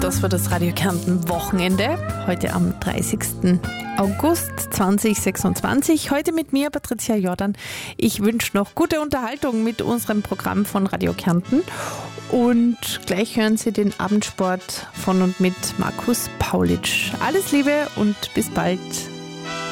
das war das Radio Kärnten Wochenende, heute am 30. August 2026. Heute mit mir, Patricia Jordan. Ich wünsche noch gute Unterhaltung mit unserem Programm von Radio Kärnten. Und gleich hören Sie den Abendsport von und mit Markus Paulitsch. Alles Liebe und bis bald.